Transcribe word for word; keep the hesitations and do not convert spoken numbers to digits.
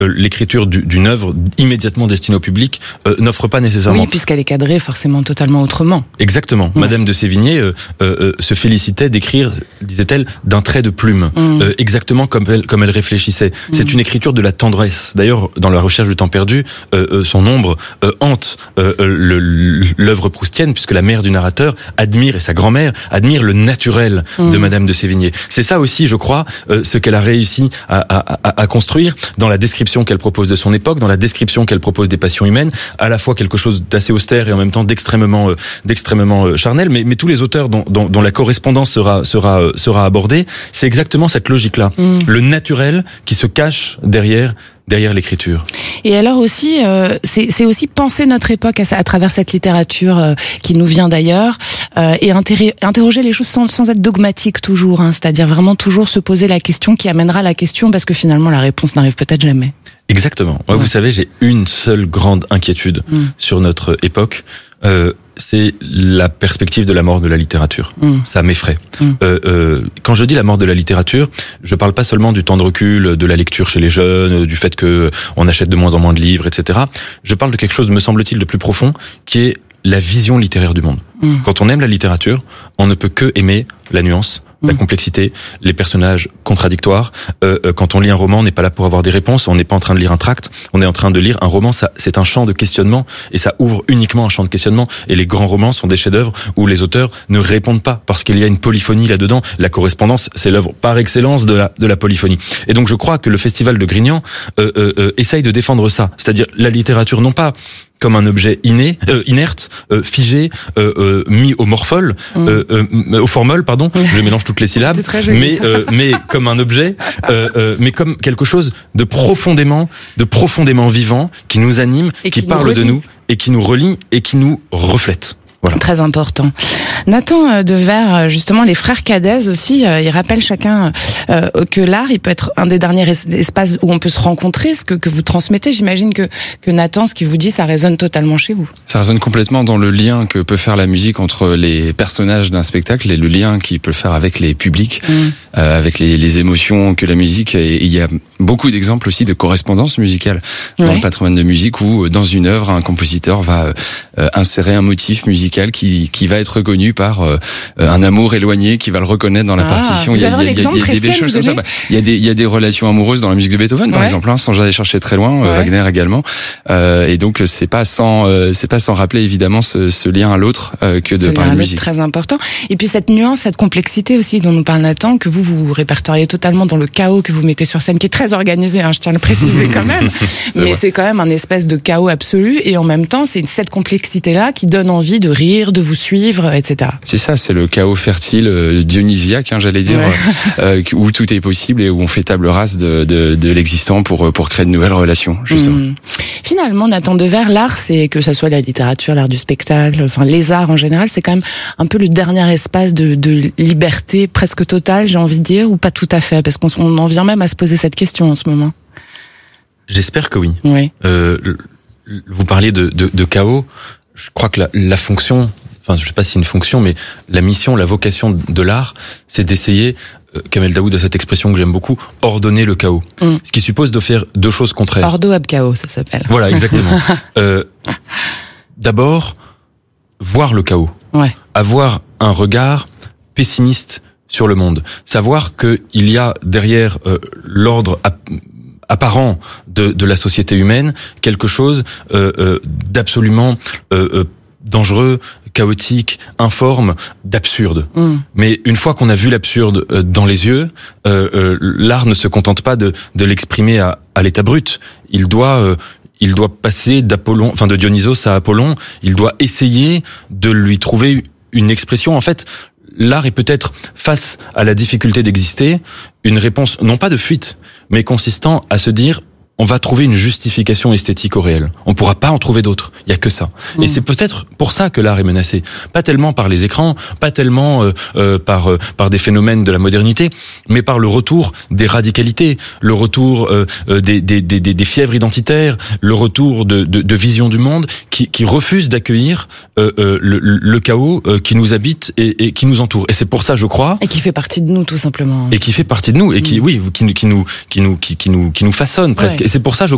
l'écriture d'une œuvre immédiatement destinée au public euh, n'offre pas nécessairement. Oui, puisqu'elle est cadrée forcément totalement autrement. Exactement. Ouais. Madame de Sévigné euh, euh, se félicitait d'écrire, disait-elle, d'un trait de plume, mmh. euh, exactement comme elle, comme elle réfléchissait. Mmh. C'est une écriture de la tendresse. D'ailleurs, dans la recherche du temps perdu, euh, euh, son ombre euh, hante euh, l'œuvre proustienne, puisque la mère du narrateur admire, et sa grand-mère admire le naturel mmh. de Madame de Sévigné. C'est ça aussi, je crois, euh, ce qu'elle a réussi à, à, à, à construire dans la description qu'elle propose de son époque, dans la description qu'elle propose des passions humaines, à la fois quelque chose d'assez austère et en même temps d'extrêmement euh, d'extrêmement euh, charnel, mais, mais tous les auteurs dont, dont, dont la correspondance sera sera euh, sera abordée, c'est exactement cette logique-là, mmh. le naturel qui se cache derrière derrière l'écriture. Et alors aussi, euh, c'est, c'est aussi penser notre époque à, à travers cette littérature euh, qui nous vient d'ailleurs, euh, et intér- interroger les choses sans, sans être dogmatique toujours, hein, c'est-à-dire vraiment toujours se poser la question qui amènera la question, parce que finalement la réponse n'arrive peut-être jamais. Exactement. Moi, ouais. Vous savez, j'ai une seule grande inquiétude mmh. sur notre époque. Euh, c'est la perspective de la mort de la littérature. Mmh. Ça m'effraie. Mmh. Euh, euh, quand je dis la mort de la littérature, je parle pas seulement du temps de recul, de la lecture chez les jeunes, du fait que on achète de moins en moins de livres, et cetera. Je parle de quelque chose, me semble-t-il, de plus profond, qui est la vision littéraire du monde. Mmh. Quand on aime la littérature, on ne peut que aimer la nuance, la complexité, les personnages contradictoires. Euh, quand on lit un roman, on n'est pas là pour avoir des réponses, on n'est pas en train de lire un tract, on est en train de lire un roman, ça, c'est un champ de questionnement, et ça ouvre uniquement un champ de questionnement. Et les grands romans sont des chefs-d'œuvre où les auteurs ne répondent pas, parce qu'il y a une polyphonie là-dedans. La correspondance, c'est l'œuvre par excellence de la, de la polyphonie. Et donc je crois que le Festival de Grignan euh, euh, euh, essaye de défendre ça, c'est-à-dire la littérature non pas comme un objet inné, euh, inerte, euh, figé, euh, euh, mis au morphole, mmh. euh, euh, au formol, pardon, je mélange toutes les syllabes, mais euh, mais comme un objet, euh, euh, mais comme quelque chose de profondément, de profondément vivant, qui nous anime, et qui, qui parle de nous, et qui nous relie, et qui nous reflète. Voilà. Très important. Nathan Devers, justement, les frères Cadez aussi, euh, ils rappellent chacun euh, que l'art, il peut être un des derniers es- espaces où on peut se rencontrer, ce que, que vous transmettez. J'imagine que, que Nathan, ce qu'il vous dit, ça résonne totalement chez vous. Ça résonne complètement dans le lien que peut faire la musique entre les personnages d'un spectacle et le lien qu'il peut faire avec les publics, mmh. euh, avec les, les émotions que la musique. Et il y a beaucoup d'exemples aussi de correspondance musicale dans ouais. le patrimoine de musique où, dans une œuvre, un compositeur va euh, insérer un motif musical qui qui va être reconnu par euh, un amour éloigné qui va le reconnaître dans la ah, partition. Il y a, il y a, il y a, il y a des choses comme ça. Bah, il y a des il y a des relations amoureuses dans la musique de Beethoven, par ouais. exemple, hein, sans jamais chercher très loin. Ouais. Euh, Wagner également. Euh, et donc c'est pas sans euh, c'est pas sans rappeler évidemment ce, ce lien à l'autre euh, que de ce parler de musique. Très important. Et puis cette nuance, cette complexité aussi dont nous parle Nathan, que vous vous répertoriez totalement dans le chaos que vous mettez sur scène, qui est très organisé. Hein, je tiens à le préciser quand même. c'est Mais vrai. C'est quand même un espèce de chaos absolu. Et en même temps, c'est cette complexité-là qui donne envie de rire, de vous suivre, et cetera. C'est ça, c'est le chaos fertile euh, dionysiaque, hein, j'allais dire, ouais. euh, où tout est possible et où on fait table rase de, de, de l'existant pour pour créer de nouvelles relations, justement. Mmh. Finalement, Nathan Devers, l'art, c'est que ça soit la littérature, l'art du spectacle, enfin les arts en général, c'est quand même un peu le dernier espace de, de liberté presque totale, j'ai envie de dire, ou pas tout à fait, parce qu'on on en vient même à se poser cette question en ce moment. J'espère que oui. Oui. Euh, vous parliez de, de, de chaos. Je crois que la, la fonction, enfin je sais pas si c'est une fonction, mais la mission, la vocation de l'art, c'est d'essayer, euh, Kamel Daoud a cette expression que j'aime beaucoup, ordonner le chaos. Mm. Ce qui suppose de faire deux choses contraires. Ordo ab chaos, ça s'appelle. Voilà, exactement. euh, d'abord, voir le chaos. Ouais. Avoir un regard pessimiste sur le monde. Savoir qu'il y a derrière euh, l'ordre ap- apparent de, de la société humaine quelque chose euh, euh, d'absolument euh, euh, dangereux, chaotique, informe, d'absurde. Mm. Mais une fois qu'on a vu l'absurde euh, dans les yeux, euh, euh, l'art ne se contente pas de, de l'exprimer à, à l'état brut. Il doit euh, il doit passer d'Apollon, enfin de Dionysos à Apollon. Il doit essayer de lui trouver une expression. En fait, l'art est peut-être, face à la difficulté d'exister, une réponse, non pas de fuite, mais consistant à se dire, on va trouver une justification esthétique au réel. On pourra pas en trouver d'autres. Il y a que ça. Mmh. Et c'est peut-être pour ça que l'art est menacé. Pas tellement par les écrans, pas tellement euh, euh, par euh, par des phénomènes de la modernité, mais par le retour des radicalités, le retour euh, des, des des des fièvres identitaires, le retour de de, de vision du monde qui qui refuse d'accueillir euh, euh, le, le chaos euh, qui nous habite et, et qui nous entoure. Et c'est pour ça, je crois, et qui fait partie de nous tout simplement. Et qui fait partie de nous et qui mmh. oui qui qui nous qui nous qui qui nous qui nous façonne presque. Ouais. Et c'est pour ça, je